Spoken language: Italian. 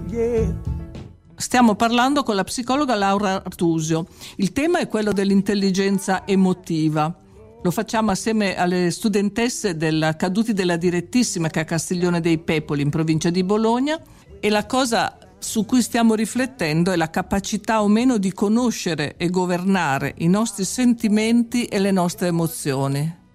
Stiamo parlando con la psicologa Laura Artusio. Il tema è quello dell'intelligenza emotiva. Lo facciamo assieme alle studentesse del Caduti della Direttissima, che è a Castiglione dei Pepoli, in provincia di Bologna, e la cosa su cui stiamo riflettendo è la capacità o meno di conoscere e governare i nostri sentimenti e le nostre emozioni.